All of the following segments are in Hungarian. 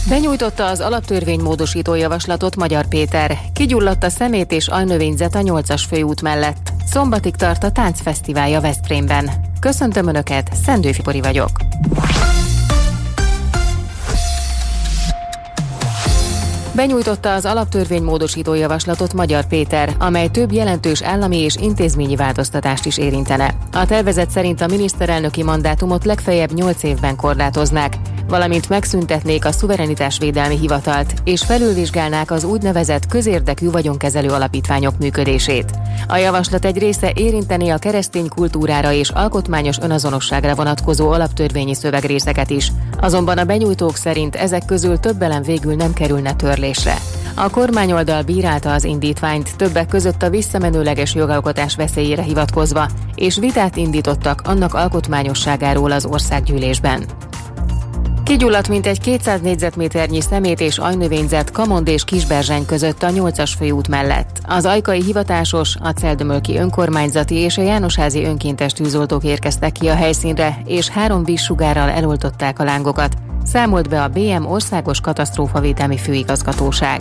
Benyújtotta az alaptörvénymódosító javaslatot Magyar Péter. Kigyulladt a szemét és ajnövényzet a 8-as főút mellett. Szombatig tart a táncfesztiválja Veszprémben. Köszöntöm Önöket, Szendő Fipori vagyok. Benyújtotta az alaptörvénymódosító javaslatot Magyar Péter, amely több jelentős állami és intézményi változtatást is érintene. A tervezet szerint a miniszterelnöki mandátumot legfeljebb 8 évben korlátoznák, valamint megszüntetnék a szuverenitásvédelmi hivatalt, és felülvizsgálnák az úgynevezett közérdekű vagyonkezelő alapítványok működését. A javaslat egy része érinteni a keresztény kultúrára és alkotmányos önazonosságra vonatkozó alaptörvényi szövegrészeket is, azonban a benyújtók szerint ezek közül több elem végül nem kerülne törlésre. A kormányoldal bírálta az indítványt, többek között a visszamenőleges jogalkotás veszélyére hivatkozva, és vitát indítottak annak alkotmányosságáról az országgyűlésben. Kigyulladt mintegy 200 négyzetméternyi szemét és ajnövényzet Kamond és Kisberzseny között a 8-as főút mellett. Az ajkai hivatásos, a Celdömölki önkormányzati és a Jánosházi önkéntes tűzoltók érkeztek ki a helyszínre, és 3 vízsugárral eloltották a lángokat, számolt be a BM Országos Katasztrófavédelmi Főigazgatóság.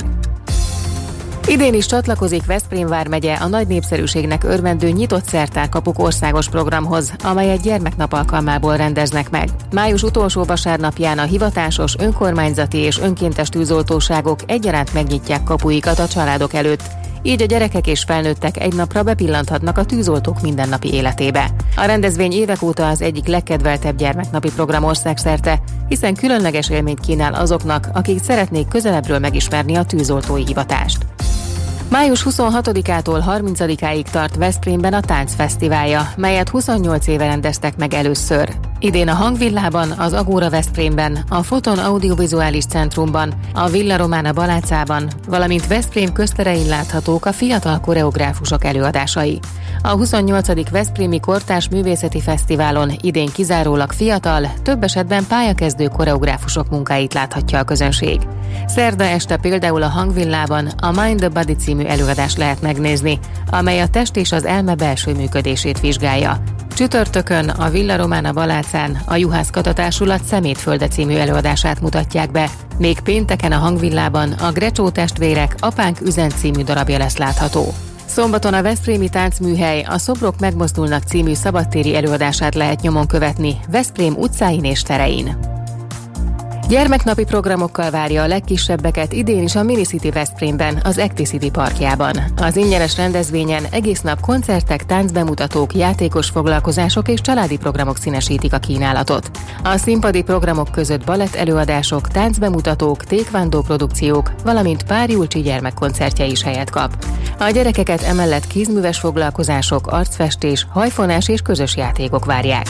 Idén is csatlakozik Veszprém vármegye a nagy népszerűségnek örvendő Nyitott Szertárkapuk országos programhoz, amelyet gyermeknap alkalmából rendeznek meg. Május utolsó vasárnapján a hivatásos, önkormányzati és önkéntes tűzoltóságok egyaránt megnyitják kapuikat a családok előtt, így a gyerekek és felnőttek egy napra bepillanthatnak a tűzoltók mindennapi életébe. A rendezvény évek óta az egyik legkedveltebb gyermeknapi program országszerte, hiszen különleges élményt kínál azoknak, akik szeretnék közelebbről megismerni a tűzoltói hivatást. Május 26-ától 30-áig tart Veszprémben a táncfesztiválja, melyet 28 éve rendeztek meg először. Idén a Hangvillában, az Agora Veszprémben, a Foton Audiovizuális Centrumban, a Villa Romana Balácában, valamint Veszprém közterein láthatók a fiatal koreográfusok előadásai. A 28. Veszprémi Kortárs Művészeti Fesztiválon idén kizárólag fiatal, több esetben pályakezdő koreográfusok munkáit láthatja a közönség. Szerda este például a Hangvillában a Mind the Body című előadást lehet megnézni, amely a test és az elme belső működését vizsgálja. Csütörtökön a Villa Romana Balácán a Juhász Kata Társulat Szemétfölde című előadását mutatják be, még pénteken a Hangvillában a Grecsó testvérek Apánk üzent című darabja lesz látható. Szombaton a Veszprémi Táncműhely a Szobrok megmozdulnak című szabadtéri előadását lehet nyomon követni Veszprém utcáin és terein. Gyermeknapi programokkal várja a legkisebbeket idén is a Minicity Veszprémben, az Acticity parkjában. Az ingyenes rendezvényen egész nap koncertek, táncbemutatók, játékos foglalkozások és családi programok színesítik a kínálatot. A színpadi programok között balett előadások, táncbemutatók, taekwondo produkciók, valamint Pár Julcsi gyermekkoncertje is helyet kap. A gyerekeket emellett kézműves foglalkozások, arcfestés, hajfonás és közös játékok várják.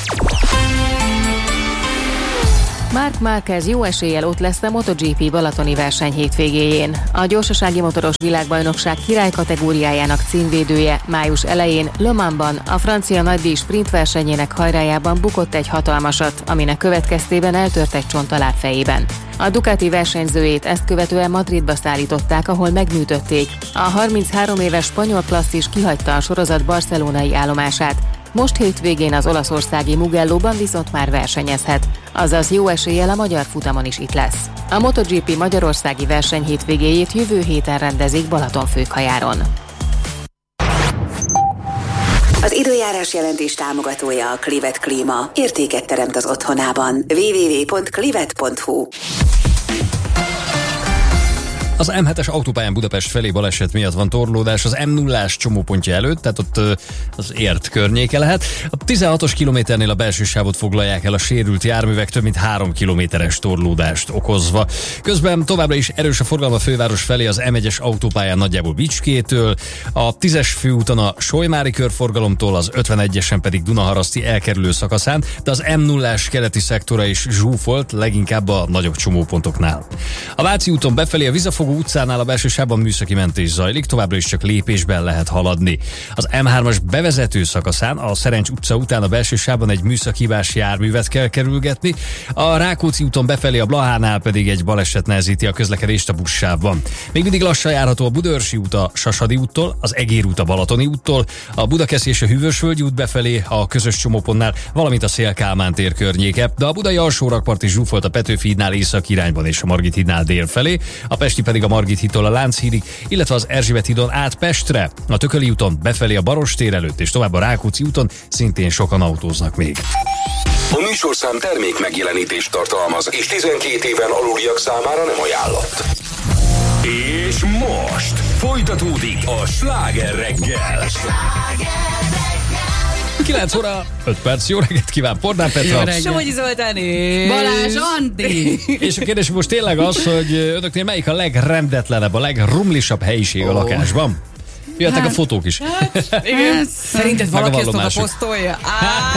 Marc Márquez jó eséllyel ott lesz a MotoGP balatoni verseny hétvégéjén. A gyorsasági motoros világbajnokság király kategóriájának címvédője május elején Le Mansban a francia nagydíj sprint versenyének hajrájában bukott egy hatalmasat, aminek következtében eltört egy csont a lábfejében. A Ducati versenyzőjét ezt követően Madridba szállították, ahol megműtötték. A 33 éves spanyol klasszis kihagyta a sorozat barcelonai állomását. Most hétvégén az olaszországi Mugello-ban viszont már versenyezhet, azaz jó eséllyel a magyar futamon is itt lesz. A MotoGP magyarországi verseny hétvégéjét jövő héten rendezik Balatonfőkajáron. Az időjárás jelentés támogatója a Clivet Klíma. Értéket teremt az otthonában. www.clivet.hu. Az M7-es autópályán Budapest felé baleset miatt van torlódás az M0-ás csomópontja előtt, tehát ott az Ért környéke lehet. A 16-os kilométernél a belső sávot foglalják el a sérült járművek, több mint 3 kilométeres torlódást okozva. Közben továbbra is erős a forgalom a főváros felé az M1-es autópályán nagyjából Bicskétől, a 10-es főúton a Solymári körforgalomtól, az 51-esen pedig Dunaharaszti elkerülő szakaszán, de az M0-ás keleti szektora is zsúfolt, leginkább a nagyobb csomópontoknál. A Váci úton befelé a Vizafogó Faragó utcánál a belső sávban műszaki mentés zajlik, továbbra is csak lépésben lehet haladni. Az M3-as bevezető szakaszán a Szerencs utca után a belső sávban egy műszakhibás járművet kell kerülgetni, a Rákóczi úton befelé a Blahánál pedig egy baleset nehezíti a közlekedést a buszsávban. Még mindig lassan járható a Budaörsi út a Sasadi úttól, az Egér út a Balatoni úttól, a Budakeszi és a Hűvösvölgyi út befelé a közös csomópontnál, valamint a Széll-Kálmán tér környéke, de a budai alsórakpart is zsúfolt a Petőfi hídnál észak irányban és a Margit hídnál dél felé, a pesti pedig a Margit hídtól a Lánchídig, illetve az Erzsébet hídon át Pestre, a Tököli úton befelé a Baross tér előtt és tovább a Rákóczi úton szintén sokan autóznak még. A műsorszám termék megjelenítést tartalmaz, és 12 éven aluliak számára nem ajánlott. És most folytatódik a Sláger reggel. 9 óra, 5 perc, jó reggelt kíván, Pordán Petra. Somogyi Zoltán Balázs Andi. És a kérdés most tényleg az, hogy önöknél melyik a legrendetlenebb, a legrumlisabb helyiség a lakásban? Jöhetnek a fotók is. Igen. Szerinted valaki ezt oda Megvallomások. posztolja?